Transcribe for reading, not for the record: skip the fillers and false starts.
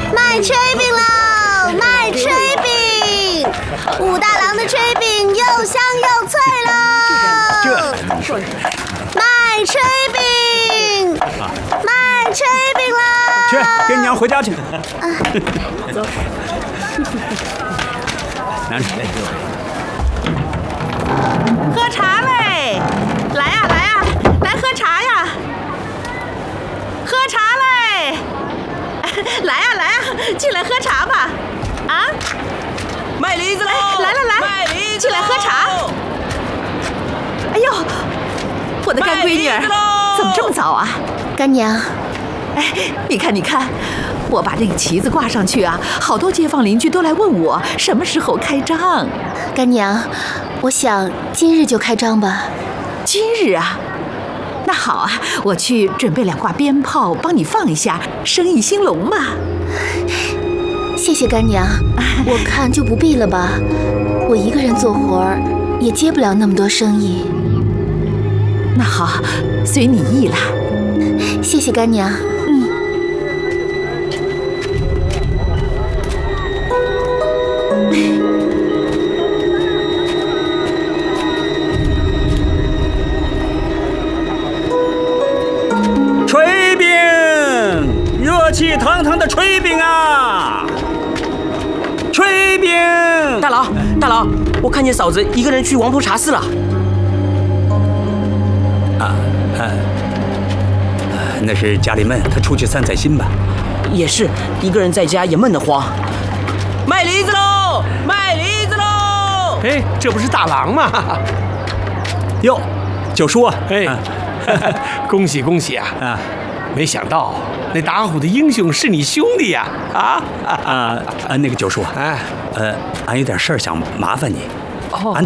卖炊饼喽！卖炊饼，武大郎的炊饼又香又脆喽！ 这卖炊饼，卖炊饼喽！ 去跟娘回家去。 走。 拿着。 喝茶嘞！来呀来呀，来喝茶呀！喝茶嘞！来呀来呀，进来喝茶吧！啊， 卖梨子喽！ 来来来， 卖梨子， 进来喝茶。哎呦，我的干闺女儿，怎么这么早啊？ 干娘， 哎，你看你看，我把这个旗子挂上去啊，好多街坊邻居都来问我什么时候开张。 干娘，我想今日就开张吧。 今日啊？那好啊，我去准备2挂鞭炮，帮你放一下，生意兴隆嘛。 谢谢干娘，我看就不必了吧。我一个人做活儿，也接不了那么多生意。 那好，随你意了。 谢谢干娘。 炊饼，热气腾腾的炊饼啊！炊饼， 大佬，我看见嫂子一个人去王婆茶室了。 那是家里闷，她出去散散心吧。 也是，一个人在家也闷得慌。卖梨子喽！卖梨子喽！ 哎，这不是大郎吗？ 哟，九叔啊！ 哎，恭喜恭喜啊！啊，没想到那打虎的英雄是你兄弟呀！那个九叔，俺有点事儿想麻烦你。俺